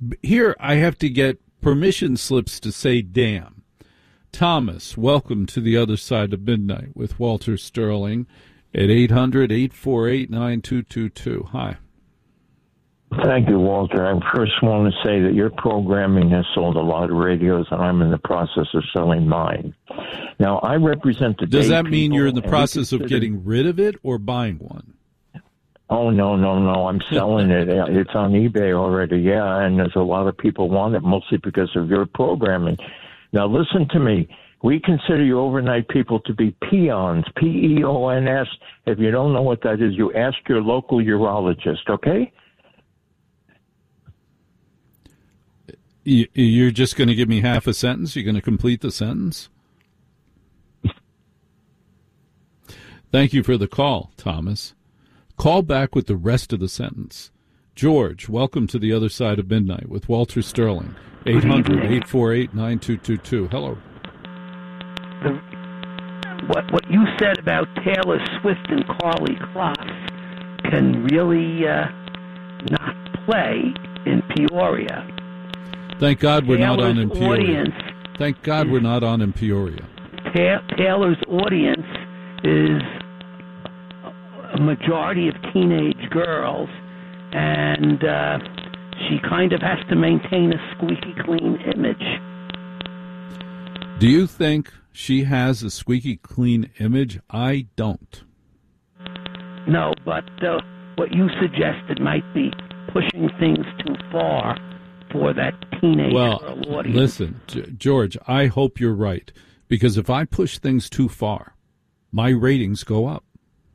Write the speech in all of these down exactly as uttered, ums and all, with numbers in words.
Here I have to get permission slips to say damn. Thomas, welcome to the other side of midnight with Walter Sterling at eight hundred, eight four eight, nine two two two. Hi. Thank you, Walter. I first want to say that your programming has sold a lot of radios, and I'm in the process of selling mine. Now, I represent the Does day that mean people, you're in the and we process of consider- getting rid of it or buying one? Oh, no, no, no. I'm selling it. It's on eBay already, yeah, and there's a lot of people want it, mostly because of your programming. Now, listen to me. We consider you overnight people to be peons, P E O N S. If you don't know what that is, you ask your local urologist, okay? You're just going to give me half a sentence? You're going to complete the sentence? Thank you for the call, Thomas. Call back with the rest of the sentence. George, welcome to the other side of midnight with Walter Sterling. eight hundred, eight four eight, nine two two two. Hello. The, what what you said about Taylor Swift and Carly Kloss can really uh, not play in Peoria. Thank God we're Taylor's not on in Peoria. Audience Thank God we're not on in Peoria. Ta- Taylor's audience is a majority of teenage girls, and uh, she kind of has to maintain a squeaky clean image. Do you think she has a squeaky clean image? I don't. No, but uh, what you suggested might be pushing things too far for that teenage well, girl audience. Listen, G- George, I hope you're right, because if I push things too far, my ratings go up.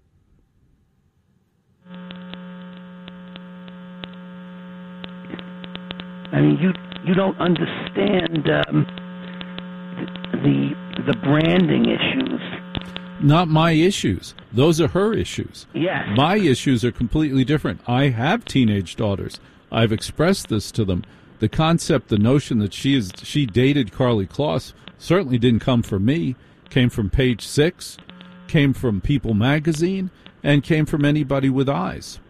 I mean, you you don't understand um, the the branding issues. Not my issues. Those are her issues. Yes. My issues are completely different. I have teenage daughters. I've expressed this to them. The concept, the notion that she is she dated Carly Kloss certainly didn't come from me. Came from Page Six, came from People Magazine, and came from anybody with eyes.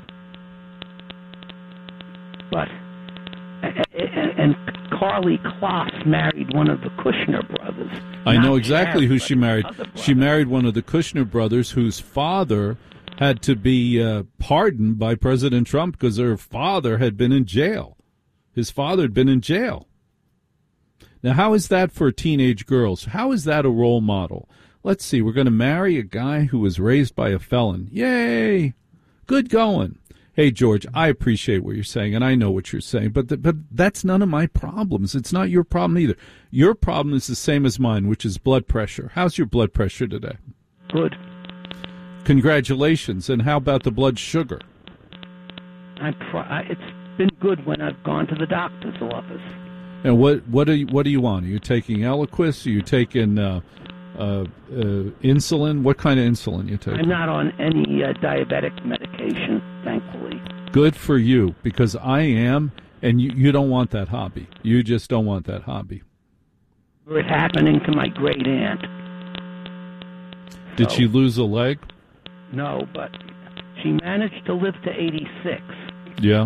But and Carly Kloss married one of the Kushner brothers. I know Not exactly Jeff, who but she married. another brother. She married one of the Kushner brothers, whose father had to be uh, pardoned by President Trump because her father had been in jail. His father had been in jail. Now, how is that for teenage girls? How is that a role model? Let's see. We're going to marry a guy who was raised by a felon. Yay! Good going. Hey, George, I appreciate what you're saying, and I know what you're saying, but the, but that's none of my problems. It's not your problem either. Your problem is the same as mine, which is blood pressure. How's your blood pressure today? Good. Congratulations. And how about the blood sugar? I pro- it's been good when I've gone to the doctor's office. And what what are you, what do you want? Are you taking Eliquis? Are you taking uh, uh, uh, insulin? What kind of insulin are you taking? I'm not on any uh, diabetic medication, thankfully. Good for you, because I am, and you, you don't want that hobby. You just don't want that hobby. It's happening to my great aunt. Did So- she lose a leg? No, but she managed to live to eighty-six. Yeah.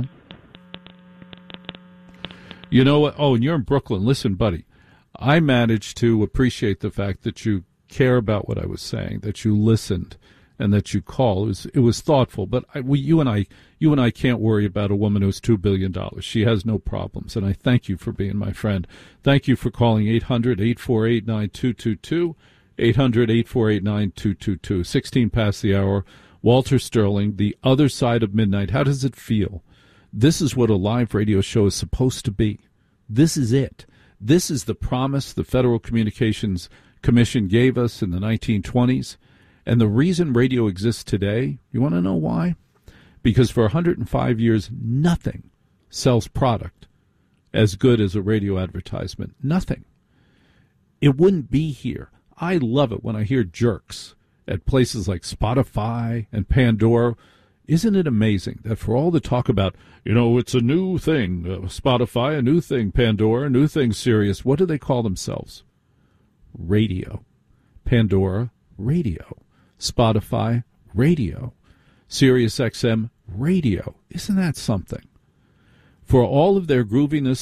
You know what? Oh, and you're in Brooklyn. Listen, buddy, I managed to appreciate the fact that you care about what I was saying, that you listened, and that you call. It was it was thoughtful. But I, we, you and I, you and I can't worry about a woman who's two billion dollars. She has no problems, and I thank you for being my friend. Thank you for calling eight hundred, eight four eight, nine two two two, eight hundred, eight four eight, nine two two two. Sixteen past the hour. Walter Sterling, The Other Side of Midnight. How does it feel? This is what a live radio show is supposed to be. This is it. This is the promise the Federal Communications Commission gave us in the nineteen twenties. And the reason radio exists today, you want to know why? Because for one hundred five years, nothing sells product as good as a radio advertisement. Nothing. It wouldn't be here. I love it when I hear jerks at places like Spotify and Pandora. Isn't it amazing that for all the talk about, you know, it's a new thing, uh, Spotify, a new thing, Pandora, a new thing, Sirius, what do they call themselves? Radio. Pandora, radio. Spotify, radio. Sirius X M, radio. Isn't that something? For all of their grooviness